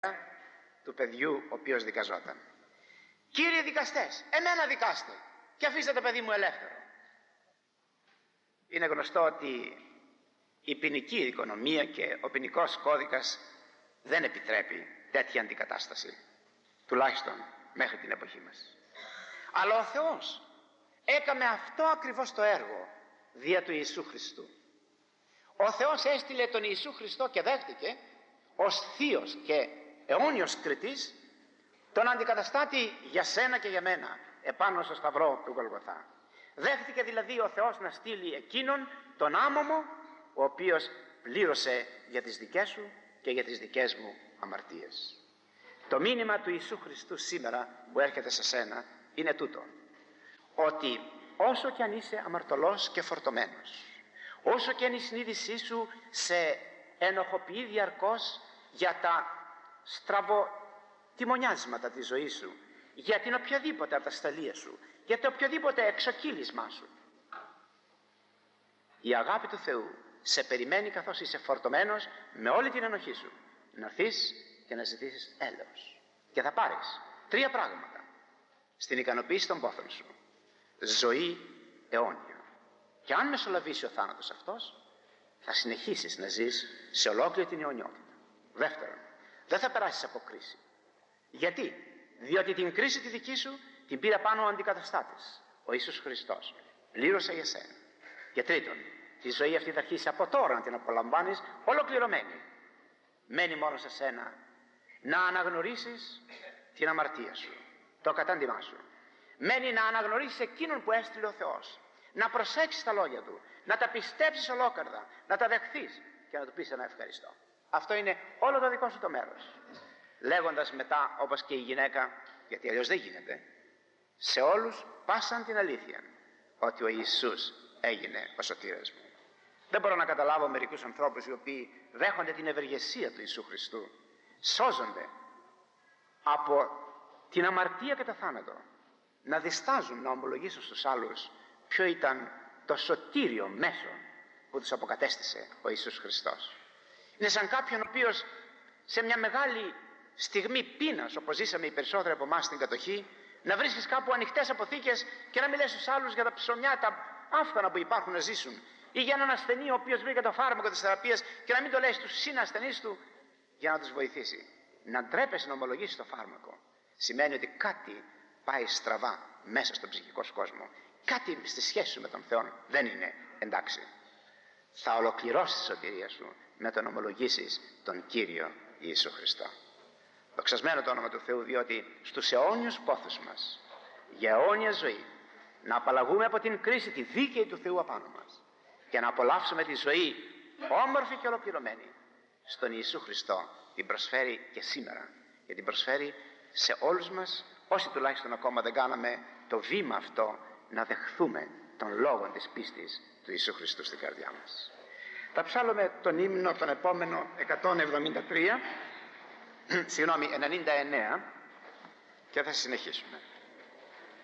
του παιδιού ο οποίος δικαζόταν. Κύριε δικαστές, εμένα δικάστε και αφήστε το παιδί μου ελεύθερο. Είναι γνωστό ότι η ποινική δικονομία και ο ποινικός κώδικας δεν επιτρέπει τέτοια αντικατάσταση, τουλάχιστον μέχρι την εποχή μας. Αλλά ο Θεός έκαμε αυτό ακριβώς το έργο δια του Ιησού Χριστού. Ο Θεός έστειλε τον Ιησού Χριστό και δέχτηκε ως θείος και αιώνιος κριτής τον αντικαταστάτη για σένα και για μένα επάνω στο σταυρό του Γολγοθά. Δέχτηκε δηλαδή ο Θεός να στείλει εκείνον τον άμωμο, ο οποίος πλήρωσε για τις δικές σου και για τις δικές μου αμαρτίες. Το μήνυμα του Ιησού Χριστού σήμερα που έρχεται σε σένα είναι τούτο: ότι όσο κι αν είσαι αμαρτωλός και φορτωμένος, όσο κι αν η συνείδησή σου σε ενοχοποιεί διαρκώς για τα στραβοτιμονιάσματα της ζωής σου, για την οποιαδήποτε ατασταλία σου, για το οποιοδήποτε εξοκύλισμά σου, η αγάπη του Θεού σε περιμένει καθώς είσαι φορτωμένος με όλη την ενοχή σου να έρθεις και να ζητήσεις έλεος. Και θα πάρεις 3 πράγματα στην ικανοποίηση των πόθων σου: ζωή αιώνια. Και αν μεσολαβήσει ο θάνατος αυτός, θα συνεχίσεις να ζεις σε ολόκληρη την αιωνιότητα. Δεύτερον, δεν θα περάσεις από κρίση. Γιατί? Διότι την κρίση τη δική σου την πήρε πάνω ο αντικαταστάτης, ο Ιησούς Χριστός. Πλήρωσε για σένα. Και τρίτον, τη ζωή αυτή θα αρχίσει από τώρα να την απολαμβάνεις ολοκληρωμένη. Μένει μόνο σε σένα να αναγνωρίσεις την αμαρτία σου, το κατάντημά σου. Μένει να αναγνωρίσεις εκείνον που έστειλε ο Θεός, να προσέξεις τα λόγια του, να τα πιστέψεις ολόκαρδα, να τα δεχθείς και να του πεις ένα ευχαριστώ. Αυτό είναι όλο το δικό σου το μέρος. Λέγοντας μετά, όπως και η γυναίκα, γιατί αλλιώς δεν γίνεται, σε όλους πάσαν την αλήθεια ότι ο Ιησούς έγινε ο σωτήρας μου. Δεν μπορώ να καταλάβω μερικούς ανθρώπους οι οποίοι δέχονται την ευεργεσία του Ιησού Χριστού, σώζονται από την αμαρτία και το θάνατο, να διστάζουν να ομολογήσουν στους άλλους ποιο ήταν το σωτήριο μέσο που τους αποκατέστησε ο Ιησούς Χριστός. Είναι σαν κάποιον ο οποίος σε μια μεγάλη στιγμή πείνας, όπως ζήσαμε οι περισσότεροι από εμάς στην κατοχή, να βρίσκεις κάπου ανοιχτές αποθήκες και να μιλάς στους άλλους για τα ψωμιά, τα άφθονα που υπάρχουν να ζήσουν, ή για έναν ασθενή ο οποίος βρήκε το φάρμακο της θεραπείας και να μην το λέει στους συνασθενείς του για να τους βοηθήσει. Να ντρέπεσαι να ομολογήσεις το φάρμακο σημαίνει ότι κάτι πάει στραβά μέσα στον ψυχικό σου κόσμο. Κάτι στη σχέση σου με τον Θεό δεν είναι εντάξει. Θα ολοκληρώσεις τη σωτηρία σου να τον ομολογήσεις τον Κύριο Ιησού Χριστό. Δοξασμένο το όνομα του Θεού, διότι στους αιώνιους πόθους μας για αιώνια ζωή να απαλλαγούμε από την κρίση τη δίκαιη του Θεού απάνω μας και να απολαύσουμε τη ζωή όμορφη και ολοκληρωμένη στον Ιησού Χριστό. Την προσφέρει και σήμερα και την προσφέρει σε όλους μας, όσοι τουλάχιστον ακόμα δεν κάναμε το βήμα αυτό να δεχθούμε τον λόγο της πίστης του Ιησού Χριστού στην καρδιά μας. Θα ψάλλουμε τον ύμνο τον επόμενο 173, 99, και θα συνεχίσουμε.